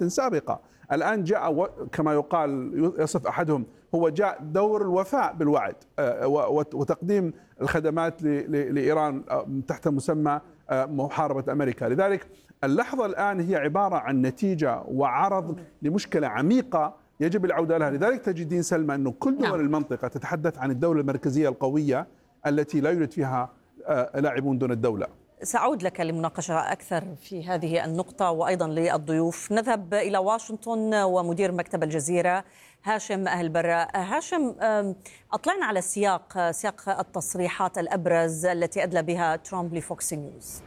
اتفاقات سابقة. الآن جاء كما يقال، يصف أحدهم، هو جاء دور الوفاء بالوعد وتقديم الخدمات لإيران تحت مسمى محاربة أمريكا. لذلك اللحظة الآن هي عبارة عن نتيجة وعرض لمشكلة عميقة يجب العودة لها. لذلك تجدين سلمى أن كل دول المنطقة تتحدث عن الدولة المركزية القوية التي لا يوجد فيها لاعبون دون الدولة. سأعود لك لمناقشة أكثر في هذه النقطة وأيضا للضيوف. نذهب إلى واشنطن ومدير مكتب الجزيرة هاشم أهل براء. هاشم، أطلعنا على سياق التصريحات الأبرز التي أدلى بها ترامب لفوكس نيوز.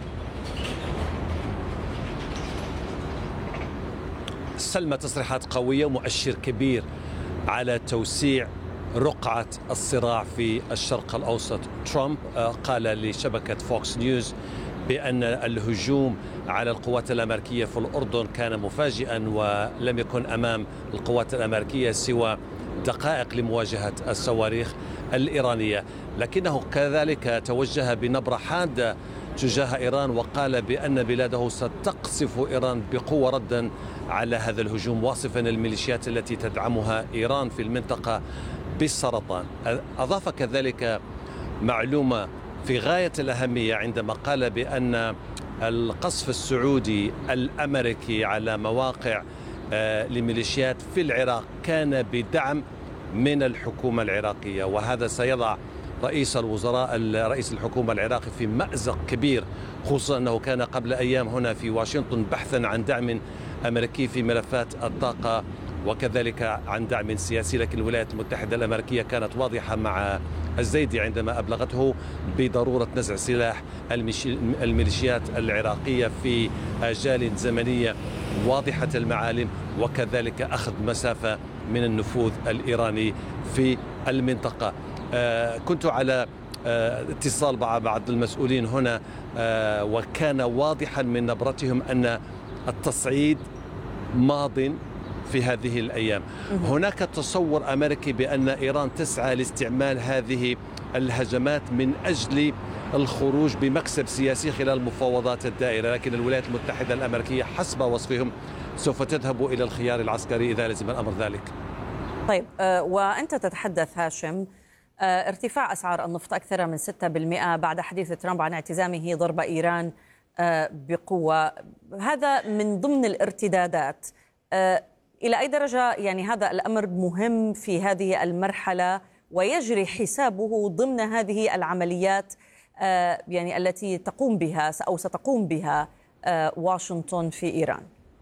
سلمى تصريحات قوية ومؤشر كبير على توسيع رقعة الصراع في الشرق الأوسط. ترامب قال لشبكة فوكس نيوز بأن الهجوم على القوات الأمريكية في الأردن كان مفاجئا ولم يكن أمام القوات الأمريكية سوى دقائق لمواجهة الصواريخ الإيرانية، لكنه كذلك توجه بنبرة حادة تجاه إيران وقال بأن بلاده ستقصف إيران بقوة ردا على هذا الهجوم، واصفا الميليشيات التي تدعمها إيران في المنطقة بالسرطان. أضاف كذلك معلومة في غاية الأهمية عندما قال بأن القصف السعودي الأمريكي على مواقع لميليشيات في العراق كان بدعم من الحكومة العراقية، وهذا سيضع رئيس الحكومة العراقي في مأزق كبير، خصوصا أنه كان قبل أيام هنا في واشنطن بحثا عن دعم أمريكي في ملفات الطاقة وكذلك عن دعم سياسي. لكن الولايات المتحدة الأمريكية كانت واضحة مع الزيدي عندما أبلغته بضرورة نزع سلاح الميليشيات العراقية في آجال زمنية واضحة المعالم، وكذلك أخذ مسافة من النفوذ الإيراني في المنطقة. كنت على اتصال مع بعض المسؤولين هنا وكان واضحا من نبرتهم أن التصعيد ماض في هذه الأيام. هناك تصور أمريكي بأن إيران تسعى لاستعمال هذه الهجمات من أجل الخروج بمكسب سياسي خلال مفاوضات الدائرة، لكن الولايات المتحدة الأمريكية حسب وصفهم سوف تذهب إلى الخيار العسكري إذا لزم الأمر ذلك. طيب، وأنت تتحدث هاشم ارتفاع أسعار النفط أكثر من 6% بعد حديث ترامب عن اعتزامه ضرب إيران بقوة. هذا من ضمن الارتدادات. إلى أي درجة يعني هذا الأمر مهم في هذه المرحلة ويجري حسابه ضمن هذه العمليات يعني التي تقوم بها أو ستقوم بها واشنطن في إيران؟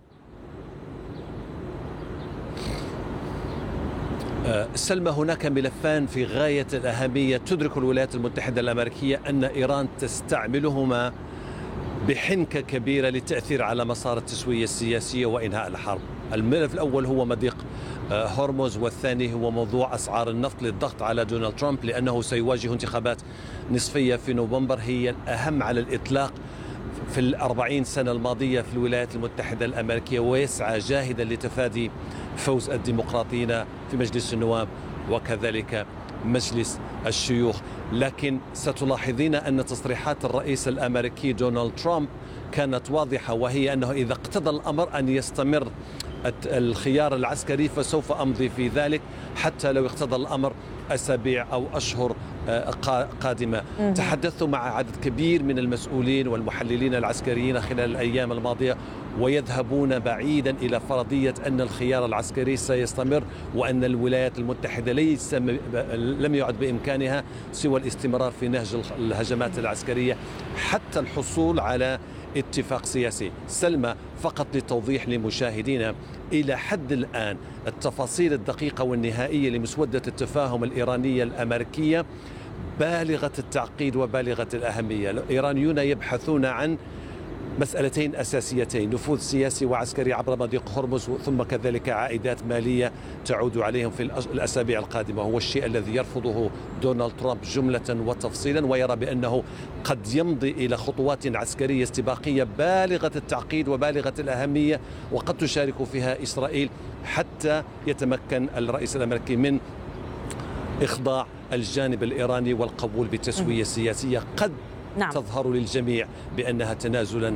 سلمى، هناك ملفان في غاية الأهمية تدرك الولايات المتحدة الأمريكية أن إيران تستعملهما بحنكة كبيرة للتأثير على مسار التسوية السياسية وإنهاء الحرب. الملف الأول هو مضيق هرمز، والثاني هو موضوع أسعار النفط للضغط على دونالد ترامب لأنه سيواجه انتخابات نصفية في نوفمبر هي الأهم على الإطلاق في 40 سنة الماضية في الولايات المتحدة الأمريكية، ويسعى جاهدا لتفادي فوز الديمقراطيين في مجلس النواب وكذلك مجلس الشيوخ. لكن ستلاحظين أن تصريحات الرئيس الأمريكي دونالد ترامب كانت واضحة، وهي أنه إذا اقتضى الأمر أن يستمر الخيار العسكري فسوف أمضي في ذلك حتى لو اقتضى الأمر أسابيع أو أشهر قادمة. تحدثت مع عدد كبير من المسؤولين والمحللين العسكريين خلال الأيام الماضية ويذهبون بعيدا إلى فرضية أن الخيار العسكري سيستمر وأن الولايات المتحدة لم يعد بإمكانها سوى الاستمرار في نهج الهجمات العسكرية حتى الحصول على اتفاق سياسي. سلمى، فقط للتوضيح لمشاهدينا، إلى حد الآن التفاصيل الدقيقة والنهائية لمسودة التفاهم الإيرانية الأمريكية بالغة التعقيد وبالغة الأهمية. الإيرانيون يبحثون عن مسألتين أساسيتين: نفوذ سياسي وعسكري عبر مضيق هرمز، ثم كذلك عائدات مالية تعود عليهم في الأسابيع القادمة. هو الشيء الذي يرفضه دونالد ترامب جملة وتفصيلا، ويرى بأنه قد يمضي إلى خطوات عسكرية استباقية بالغة التعقيد وبالغة الأهمية وقد تشارك فيها إسرائيل حتى يتمكن الرئيس الأمريكي من إخضاع الجانب الإيراني والقبول بالتسوية السياسية قد تظهر للجميع بأنها تنازلا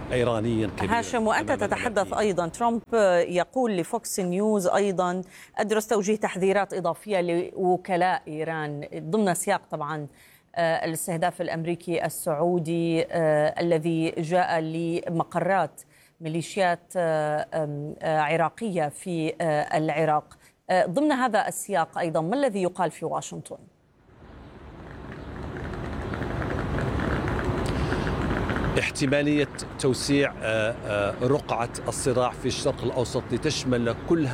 إيرانيا كبير. هاشم، وأنت تتحدث أيضا، ترامب يقول لفوكس نيوز أيضا أدرس توجيه تحذيرات إضافية لوكلاء إيران ضمن سياق طبعا الاستهداف الأمريكي السعودي الذي جاء لمقرات ميليشيات عراقية في العراق. ضمن هذا السياق أيضا ما الذي يقال في واشنطن؟ احتمالية توسيع رقعة الصراع في الشرق الأوسط لتشمل كل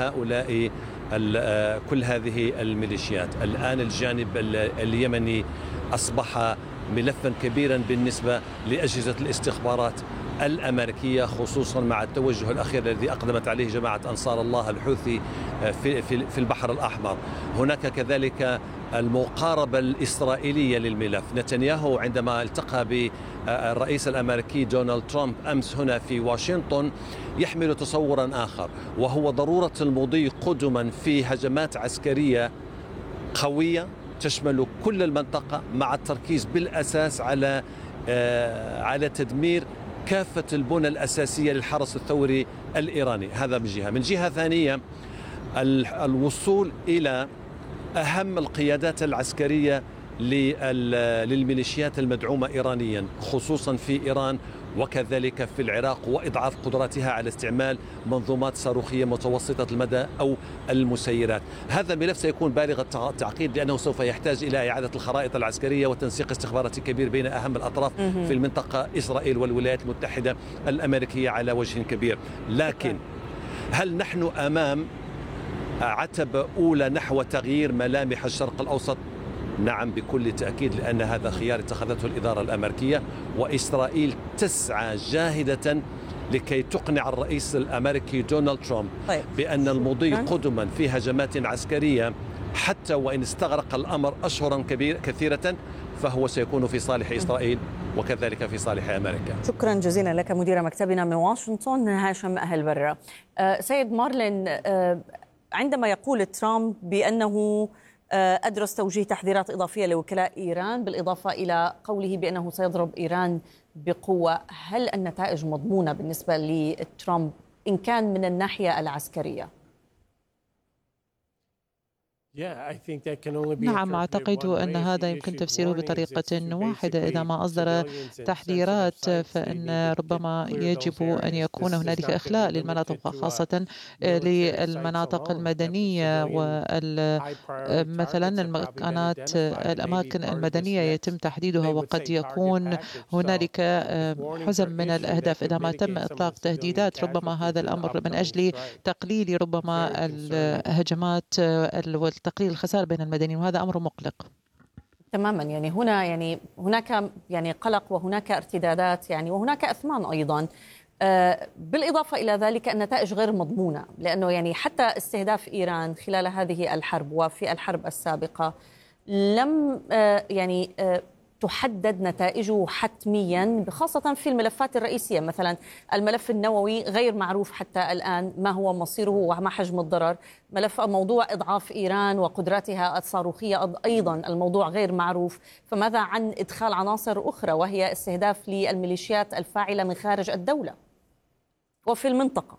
هذه الميليشيات. الآن الجانب اليمني أصبح ملفا كبيرا بالنسبة لأجهزة الاستخبارات الأمريكية، خصوصا مع التوجه الأخير الذي أقدمت عليه جماعة أنصار الله الحوثي في البحر الأحمر. هناك كذلك المقاربة الإسرائيلية للملف. نتنياهو عندما التقى بالرئيس الأمريكي دونالد ترامب أمس هنا في واشنطن يحمل تصورا آخر، وهو ضرورة المضي قدما في هجمات عسكرية قوية تشمل كل المنطقة، مع التركيز بالأساس على تدمير كافة البنى الأساسية للحرس الثوري الإيراني. هذا من جهة. من جهة ثانية الوصول إلى أهم القيادات العسكرية للميليشيات المدعومة إيرانيا، خصوصا في إيران وكذلك في العراق، وإضعاف قدرتها على استعمال منظومات صاروخية متوسطة المدى أو المسيرات. هذا الملف سيكون بالغ التعقيد، لأنه سوف يحتاج إلى إعادة الخرائط العسكرية وتنسيق استخباراتي كبير بين أهم الأطراف في المنطقة، إسرائيل والولايات المتحدة الأمريكية على وجه كبير. لكن هل نحن أمام عتبة أولى نحو تغيير ملامح الشرق الأوسط؟ نعم بكل تأكيد، لأن هذا خيار اتخذته الإدارة الأمريكية، وإسرائيل تسعى جاهدة لكي تقنع الرئيس الأمريكي دونالد ترامب بأن المضي قدما في هجمات عسكرية حتى وإن استغرق الأمر أشهرا كثيرة فهو سيكون في صالح إسرائيل وكذلك في صالح أمريكا. شكرا جزيلا لك مدير مكتبنا من واشنطن هاشم أهل برة. سيد مارلين، عندما يقول ترامب بأنه أدرس توجيه تحذيرات إضافية لوكلاء إيران، بالإضافة إلى قوله بأنه سيضرب إيران بقوة، هل النتائج مضمونة بالنسبة لترامب إن كان من الناحية العسكرية؟ نعم، أعتقد أن هذا يمكن تفسيره بطريقة واحدة. إذا ما أصدر تحذيرات فإن ربما يجب أن يكون هنالك إخلاء للمناطق، خاصة للمناطق المدنية، ومثلا الأماكن المدنية يتم تحديدها، وقد يكون هنالك حزم من الأهداف. إذا ما تم إطلاق تهديدات ربما هذا الأمر من أجل تقليل ربما الهجمات تقليل الخسائر بين المدنيين، وهذا أمر مقلق تماما. هناك قلق، وهناك ارتدادات وهناك أثمان أيضا. بالإضافة إلى ذلك النتائج غير مضمونة، لأنه حتى استهداف إيران خلال هذه الحرب وفي الحرب السابقة لم تحدد نتائجه حتميا، خاصة في الملفات الرئيسية. مثلا الملف النووي غير معروف حتى الآن ما هو مصيره وما حجم الضرر. موضوع إضعاف إيران وقدراتها الصاروخية أيضا الموضوع غير معروف. فماذا عن إدخال عناصر أخرى وهي استهداف للميليشيات الفاعلة من خارج الدولة وفي المنطقة؟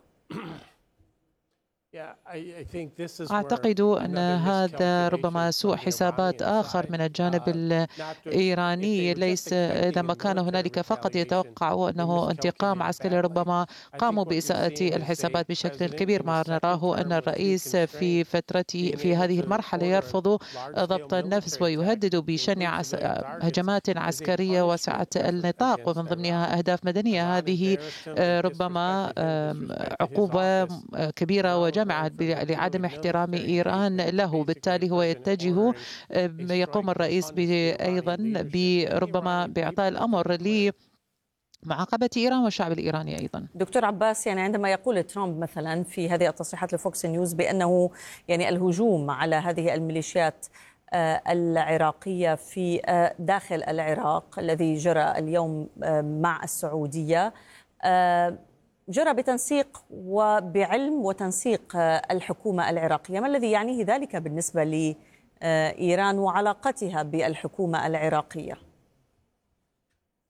أعتقد أن هذا ربما سوء حسابات آخر من الجانب الإيراني. ليس إذا ما كان هنالك فقط يتوقع أنه انتقام عسكري، ربما قاموا بإساءة الحسابات بشكل كبير. ما نراه أن الرئيس في هذه المرحلة يرفض ضبط النفس ويهدد بشن هجمات عسكرية واسعة النطاق ومن ضمنها أهداف مدنية. هذه ربما عقوبة كبيرة وجماعة لعدم احترام إيران له. بالتالي هو يتجه، يقوم الرئيس أيضا بربما بإعطاء الأمر معاقبة إيران والشعب الإيراني أيضا. دكتور عباس، عندما يقول ترامب مثلا في هذه التصريحات لفوكس نيوز بأنه الهجوم على هذه الميليشيات العراقية في داخل العراق الذي جرى اليوم مع السعودية جرى بتنسيق وبعلم وتنسيق الحكومة العراقية، ما الذي يعنيه ذلك بالنسبة لإيران وعلاقتها بالحكومة العراقية؟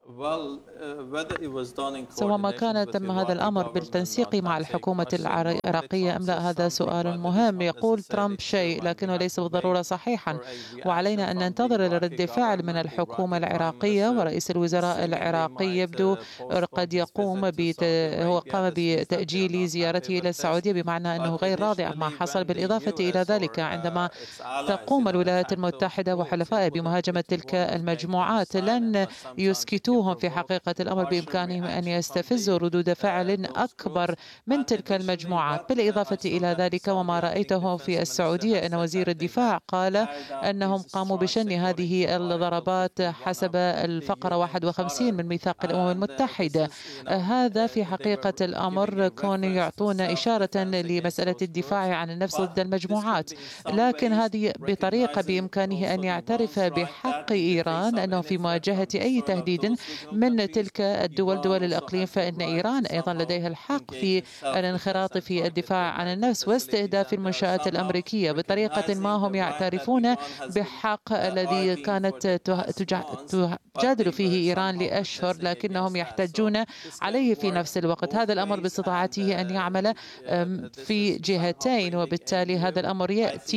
سواء ما كان تم هذا الأمر بالتنسيق مع الحكومة العراقية أم لا، هذا سؤال مهم. يقول ترامب شيء لكنه ليس بالضرورة صحيحا، وعلينا أن ننتظر لرد فعل من الحكومة العراقية. ورئيس الوزراء العراقي يبدو قد هو قام بتأجيل زيارته إلى السعودية، بمعنى أنه غير راضي عما حصل. بالإضافة إلى ذلك، عندما تقوم الولايات المتحدة وحلفائها بمهاجمة تلك المجموعات لن يسكتوهم في حقيقة الأمر، بإمكانهم أن يستفزوا ردود فعل أكبر من تلك المجموعات. بالإضافة إلى ذلك، وما رأيته في السعودية أن وزير الدفاع قال أنهم قاموا بشن هذه الضربات حسب الفقرة 51 من ميثاق الأمم المتحدة. هذا في حقيقة الأمر كون يعطون إشارة لمسألة الدفاع عن النفس ضد المجموعات، لكن هذه بطريقة بإمكانه أن يعترف بحق إيران أنه في مواجهة أي تهديد من تلك الدول، دول الإقليم، فإن إيران أيضا لديها الحق في الانخراط في الدفاع عن النفس واستهداف المنشآت الأمريكية. بطريقة ما هم يعترفون بحق الذي كانت تجادل فيه إيران لأشهر، لكنهم يحتجون عليه في نفس الوقت. هذا الأمر باستطاعته أن يعمل في جهتين، وبالتالي هذا الأمر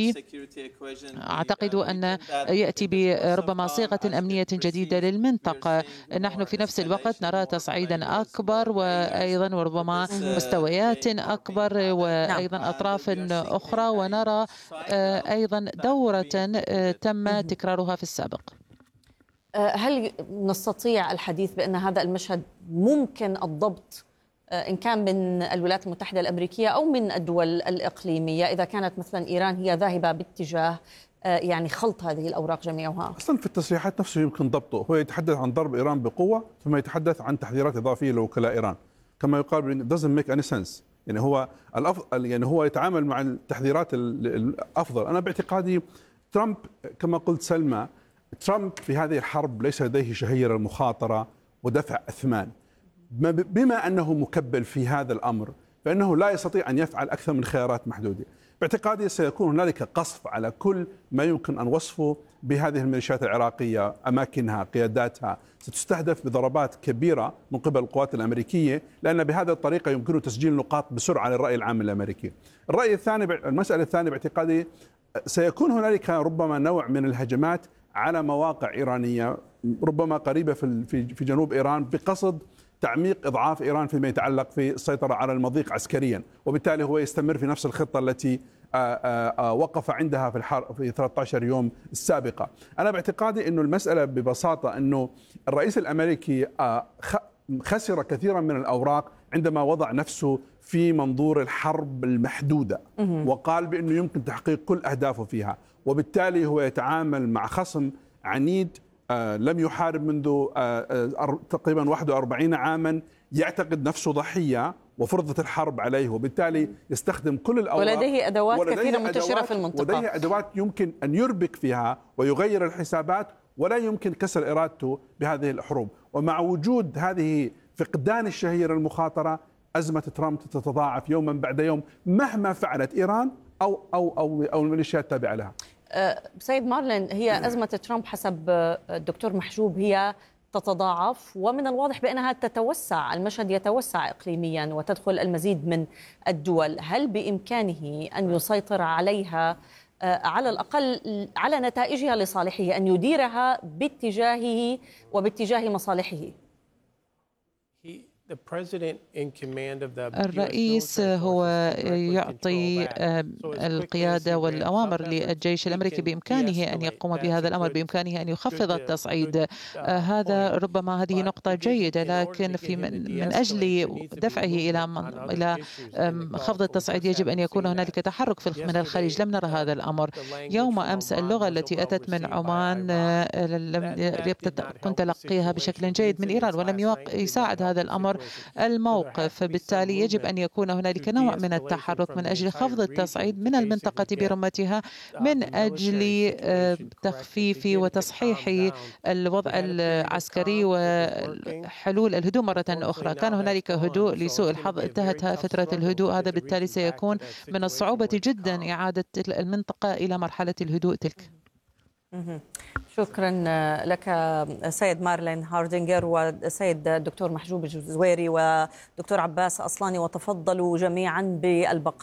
أعتقد أن يأتي بربما صيغة أمنية جديدة للمنطقة. نحن في نفس الوقت نرى تصعيدا أكبر، وأيضا وربما مستويات أكبر، وأيضا أطراف أخرى، ونرى أيضا دورة تم تكرارها في السابق. هل نستطيع الحديث بأن هذا المشهد ممكن الضبط إن كان من الولايات المتحدة الأمريكية أو من الدول الإقليمية، إذا كانت مثلا إيران هي ذاهبة باتجاه يعني خلط هذه الأوراق جميعها؟ أصلا في التصريحات نفسه يمكن ضبطه. هو يتحدث عن ضرب إيران بقوة، ثم يتحدث عن تحذيرات إضافية لوكلاء إيران، كما يقال doesn't make any sense. يعني هو الأفضل، يعني هو يتعامل مع التحذيرات الأفضل. أنا باعتقادي ترامب كما قلت سلمى، ترامب في هذه الحرب ليس لديه شهية المخاطرة ودفع أثمان. بما أنه مكبل في هذا الأمر فإنه لا يستطيع أن يفعل أكثر من خيارات محدودة. باعتقادي سيكون هنالك قصف على كل ما يمكن أن وصفه بهذه الميليشيات العراقية، أماكنها، قياداتها ستستهدف بضربات كبيرة من قبل القوات الأمريكية، لأن بهذه الطريقة يمكن تسجيل نقاط بسرعة للرأي العام الأمريكي. المسألة الثانية باعتقادي سيكون هنالك ربما نوع من الهجمات على مواقع إيرانية ربما قريبة في جنوب إيران، بقصد تعميق إضعاف إيران فيما يتعلق في السيطرة على المضيق عسكريا، وبالتالي هو يستمر في نفس الخطة التي وقف عندها في 13 يوم السابقة. أنا باعتقادي أنه المسألة ببساطة أنه الرئيس الأمريكي خسر كثيرا من الأوراق عندما وضع نفسه في منظور الحرب المحدودة، وقال بأنه يمكن تحقيق كل أهدافه فيها، وبالتالي هو يتعامل مع خصم عنيد لم يحارب منذ تقريبا 41 عاما، يعتقد نفسه ضحية وفرضت الحرب عليه، وبالتالي يستخدم كل الأوراق، ولديه أدوات كثيرة منتشرة في المنطقة، ولديه أدوات يمكن أن يربك فيها ويغير الحسابات، ولا يمكن كسر إرادته بهذه الحروب. ومع وجود هذه فقدان الشهية المخاطرة، أزمة ترامب تتضاعف يوما بعد يوم مهما فعلت إيران أو الميليشيات التابعة لها. سيد مارلين، هي أزمة ترامب حسب الدكتور محجوب هي تتضاعف، ومن الواضح بأنها تتوسع، المشهد يتوسع إقليميا وتدخل المزيد من الدول. هل بإمكانه أن يسيطر عليها على الأقل على نتائجها لصالحه، أن يديرها باتجاهه وباتجاه مصالحه؟ الرئيس هو يعطي القيادة والأوامر للجيش الأمريكي، بإمكانه أن يقوم بهذا الأمر، بإمكانه أن يخفض التصعيد. هذا ربما هذه نقطة جيدة، لكن من أجل دفعه إلى خفض التصعيد يجب أن يكون هنالك تحرك من الخليج. لم نرى هذا الأمر. يوم أمس اللغة التي أتت من عمان لم يكن تلقيها بشكل جيد من إيران، ولم يساعد هذا الأمر الموقف. بالتالي يجب أن يكون هنالك نوع من التحرك من أجل خفض التصعيد من المنطقة برمتها، من أجل تخفيف وتصحيح الوضع العسكري وحلول الهدوء مرة أخرى. كان هنالك هدوء، لسوء الحظ انتهت فترة الهدوء، هذا بالتالي سيكون من الصعوبة جدا إعادة المنطقة إلى مرحلة الهدوء تلك. شكرا لك سيد مارلين هاردينجر وسيد الدكتور محجوب الجزويري ودكتور عباس أصلاني، وتفضلوا جميعا بالبقاء.